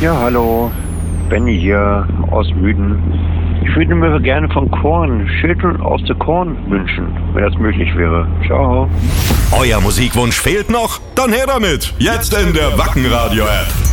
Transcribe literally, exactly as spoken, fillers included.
Ja, hallo. Benny hier aus Müden. Ich würde mir gerne von Korn Schütteln aus der Korn wünschen, wenn das möglich wäre. Ciao. Euer Musikwunsch fehlt noch? Dann her damit. Jetzt in der Wacken Radio App.